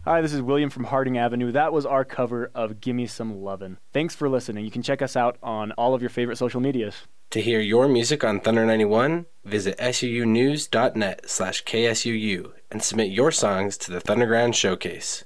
Hi, this is William from Harding Avenue. That was our cover of Gimme Some Lovin'. Thanks for listening. You can check us out on all of your favorite social medias. To hear your music on Thunder 91, visit suunews.net/KSUU and submit your songs to the Thunderground Showcase.